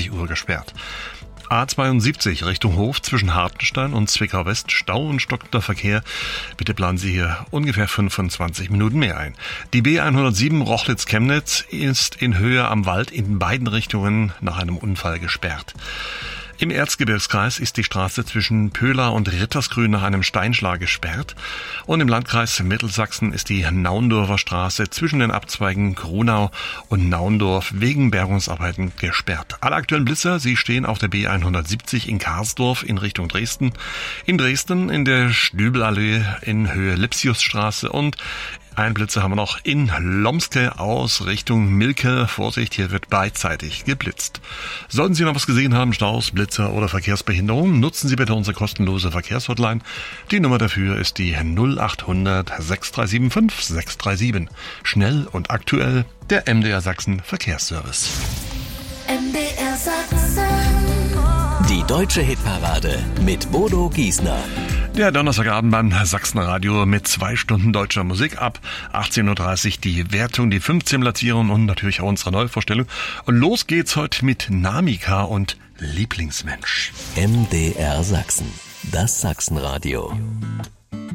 20 Uhr gesperrt. A72 Richtung Hof zwischen Hartenstein und Zwickau West, Stau und stockender Verkehr. Bitte planen Sie hier ungefähr 25 Minuten mehr ein. Die B107 Rochlitz-Chemnitz ist in Höhe am Wald in beiden Richtungen nach einem Unfall gesperrt. Im Erzgebirgskreis ist die Straße zwischen Pöhler und Rittersgrün nach einem Steinschlag gesperrt. Und im Landkreis Mittelsachsen ist die Naundorfer Straße zwischen den Abzweigen Grunau und Naundorf wegen Bergungsarbeiten gesperrt. Alle aktuellen Blitzer, sie stehen auf der B170 in Karsdorf in Richtung Dresden. In Dresden in der Stübelallee in Höhe Lipsiusstraße und ein Blitzer haben wir noch in Lomske aus Richtung Milke. Vorsicht, hier wird beidseitig geblitzt. Sollten Sie noch was gesehen haben, Staus, Blitzer oder Verkehrsbehinderung, nutzen Sie bitte unsere kostenlose Verkehrshotline. Die Nummer dafür ist die 0800 6375 637. Schnell und aktuell der MDR Sachsen Verkehrsservice. MDR Sachsen. Die deutsche Hitparade mit Bodo Giesner. Der Donnerstagabend beim Sachsenradio mit 2 Stunden deutscher Musik ab 18.30 Uhr die Wertung, die 15 Platzierungen und natürlich auch unsere Neuvorstellung. Und los geht's heute mit Namika und Lieblingsmensch. MDR Sachsen, das Sachsenradio.